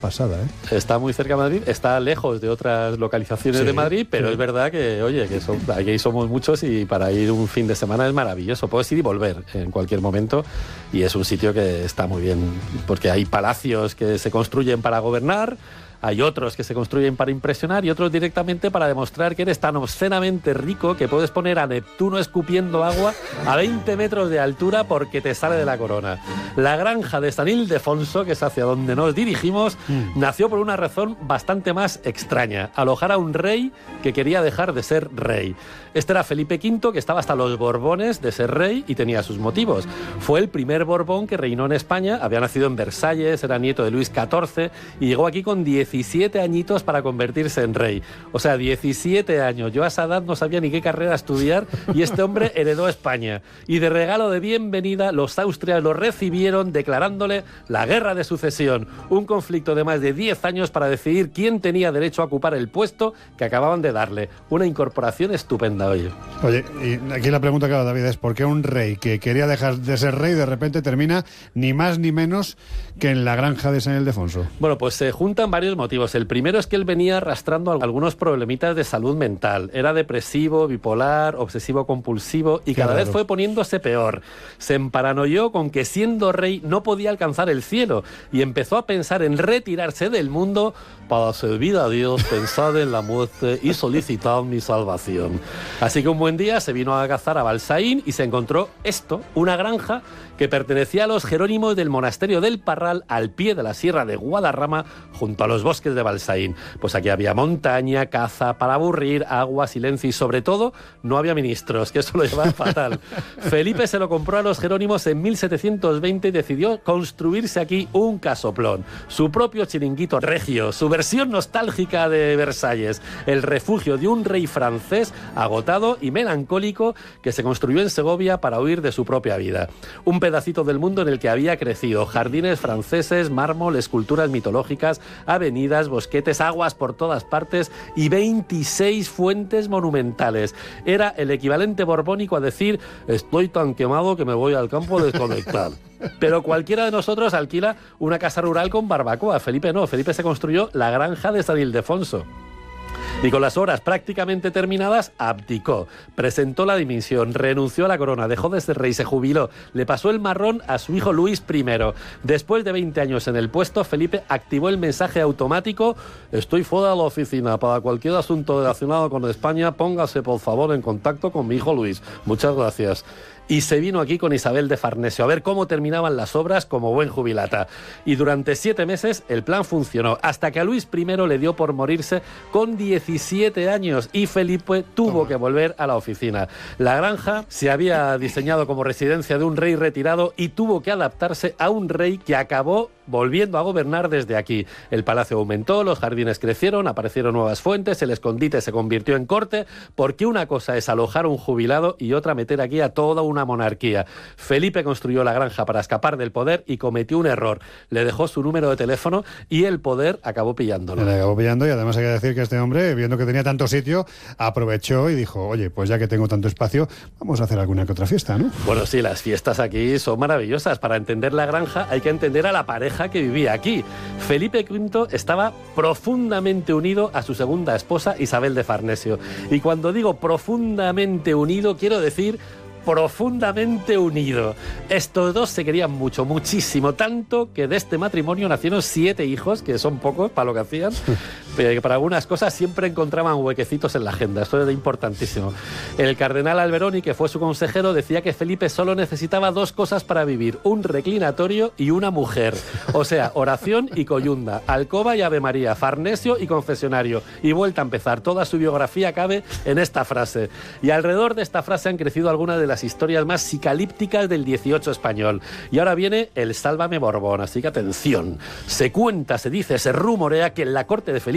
Pasada, ¿eh? Está muy cerca de Madrid, está lejos de otras localizaciones de Madrid, pero es verdad que, oye, que aquí somos muchos y para ir un fin de semana es maravilloso. Puedes ir y volver en cualquier momento y es un sitio que está muy bien, porque hay palacios que se construyen para gobernar, hay otros que se construyen para impresionar y otros directamente para demostrar que eres tan obscenamente rico que puedes poner a Neptuno escupiendo agua a 20 metros de altura porque te sale de la corona. La granja de San Ildefonso, que es hacia donde nos dirigimos, nació por una razón bastante más extraña: alojar a un rey que quería dejar de ser rey. Este era Felipe V, que estaba hasta los Borbones de ser rey y tenía sus motivos. Fue el primer Borbón que reinó en España, había nacido en Versalles, era nieto de Luis XIV y llegó aquí con 17 añitos para convertirse en rey. O sea, 17 años. Yo a esa edad no sabía ni qué carrera estudiar y este hombre heredó España. Y de regalo de bienvenida, los Austrias lo recibieron declarándole la guerra de sucesión. Un conflicto de más de 10 años para decidir quién tenía derecho a ocupar el puesto que acababan de darle. Una incorporación estupenda, oye. Oye, y aquí la pregunta, claro, David, es ¿por qué un rey que quería dejar de ser rey de repente termina ni más ni menos que en la granja de San Ildefonso? Bueno, pues se juntan varios motivos. El primero es que él venía arrastrando algunos problemitas de salud mental. Era depresivo, bipolar, obsesivo-compulsivo y cada vez fue poniéndose peor. Se emparanoió con que siendo rey no podía alcanzar el cielo y empezó a pensar en retirarse del mundo para servir a Dios, pensar en la muerte y solicitar mi salvación. Así que un buen día se vino a cazar a Balsaín y se encontró esto, una granja que pertenecía a los jerónimos del monasterio del Parral al pie de la sierra de Guadarrama junto a los bosques de Balsaín. Pues aquí había montaña, caza para aburrir, agua, silencio y sobre todo no había ministros, que eso lo llevaba fatal. Felipe se lo compró a los jerónimos en 1720 y decidió construirse aquí un casoplón, su propio chiringuito regio, su versión nostálgica de Versalles, el refugio de un rey francés agotado y melancólico que se construyó en Segovia para huir de su propia vida. Un pedacito del mundo en el que había crecido, jardines franceses, mármol, esculturas mitológicas, avenidas, bosquetes, aguas por todas partes y 26 fuentes monumentales. Era el equivalente borbónico a decir: estoy tan quemado que me voy al campo a desconectar. Pero cualquiera de nosotros alquila una casa rural con barbacoa. Felipe no, Felipe se construyó la granja de San Ildefonso. Y con las horas prácticamente terminadas, abdicó, presentó la dimisión, renunció a la corona, dejó de ser rey, se jubiló, le pasó el marrón a su hijo Luis I. Después de 20 años en el puesto, Felipe activó el mensaje automático: estoy fuera de la oficina, para cualquier asunto relacionado con España, póngase por favor en contacto con mi hijo Luis. Muchas gracias. Y se vino aquí con Isabel de Farnesio a ver cómo terminaban las obras como buen jubilata. Y durante 7 meses el plan funcionó, hasta que a Luis I le dio por morirse con 17 años y Felipe tuvo que volver a la oficina. La granja se había diseñado como residencia de un rey retirado y tuvo que adaptarse a un rey que acabó volviendo a gobernar desde aquí. El palacio aumentó, los jardines crecieron, aparecieron nuevas fuentes, el escondite se convirtió en corte, porque una cosa es alojar a un jubilado y otra meter aquí a toda una monarquía. Felipe construyó la granja para escapar del poder y cometió un error. Le dejó su número de teléfono y el poder acabó pillándolo. Le acabó pillando y además hay que decir que este hombre, viendo que tenía tanto sitio, aprovechó y dijo: oye, pues ya que tengo tanto espacio, vamos a hacer alguna que otra fiesta, ¿no? Bueno, sí, las fiestas aquí son maravillosas. Para entender la granja hay que entender a la pareja que vivía aquí. Felipe V estaba profundamente unido a su segunda esposa, Isabel de Farnesio. Y cuando digo profundamente unido, quiero decir profundamente unido. Estos dos se querían mucho, muchísimo, tanto que de este matrimonio nacieron 7 hijos, que son pocos para lo que hacían, pero que para algunas cosas siempre encontraban huequecitos en la agenda. Esto era importantísimo. El cardenal Alberoni, que fue su consejero, decía que Felipe solo necesitaba 2 cosas para vivir: un reclinatorio y una mujer. O sea, oración y coyunda, alcoba y Ave María, Farnesio y confesionario. Y vuelta a empezar. Toda su biografía cabe en esta frase. Y alrededor de esta frase han crecido algunas de las historias más psicalípticas del 18 español. Y ahora viene el Sálvame Borbón, así que atención. Se cuenta, se dice, se rumorea que en la corte de Felipe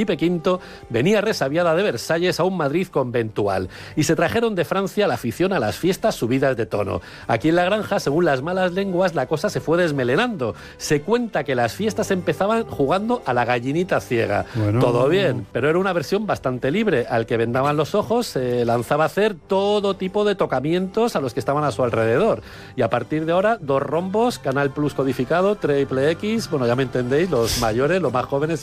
Felipe V venía resabiada de Versalles a un Madrid conventual y se trajeron de Francia la afición a las fiestas subidas de tono. Aquí en la granja, según las malas lenguas, la cosa se fue desmelenando. Se cuenta que las fiestas empezaban jugando a la gallinita ciega. Bueno, todo bien, pero era una versión bastante libre. Al que vendaban los ojos se lanzaba a hacer todo tipo de tocamientos a los que estaban a su alrededor. Y a partir de ahora, 2 rombos, Canal Plus codificado, Triple X, bueno, ya me entendéis, los mayores, los más jóvenes